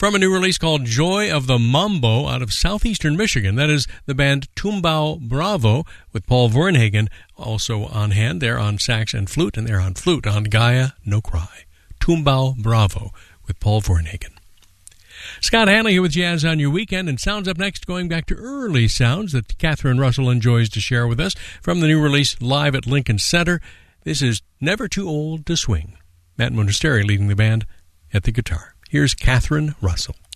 from a new release called Joy of the Mambo out of southeastern Michigan. That is the band Tumbao Bravo with Paul Vernhagen also on hand. They're on sax and flute, and they're on flute on Gaia No Cry. Tumbao Bravo with Paul Vernhagen. Scott Hanley here with Jazz on Your Weekend, and sounds up next, going back to early sounds that Catherine Russell enjoys to share with us from the new release live at Lincoln Center. This is Never Too Old to Swing. Matt Monasteri leading the band at the guitar. Here's Catherine Russell.